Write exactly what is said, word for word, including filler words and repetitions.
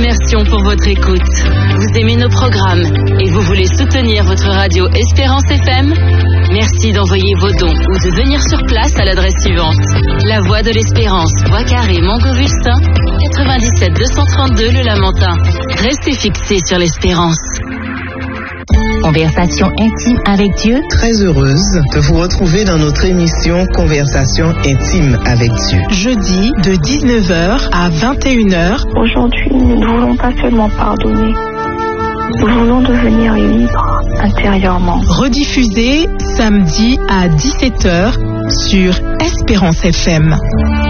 remercions pour votre écoute. Vous aimez nos programmes et vous voulez soutenir votre radio Espérance F M? Merci d'envoyer vos dons ou de venir sur place à l'adresse suivante. La Voie de l'Espérance, Bois Carré, Montgovulsin, quatre-vingt-dix-sept deux cent trente-deux Le Lamentin. Restez fixés sur l'espérance. Conversation intime avec Dieu. Très heureuse de vous retrouver dans notre émission Conversation intime avec Dieu. Jeudi de dix-neuf heures à vingt et une heures. Aujourd'hui, nous ne voulons pas seulement pardonner, nous voulons devenir libres intérieurement. Rediffusé samedi à dix-sept heures sur Espérance F M.